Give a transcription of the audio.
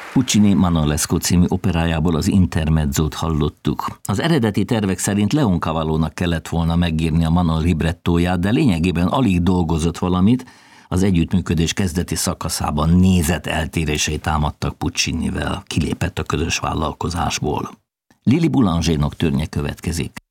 Puccini Manolesco című operájából az intermezzót hallottuk. Az eredeti tervek szerint Leon Cavallónak kellett volna megírni a Manol librettóját, de lényegében alig dolgozott valamit, az együttműködés kezdeti szakaszában nézeteltérései támadtak Puccinivel, kilépett a közös vállalkozásból. Lili Boulanger nocturne következik.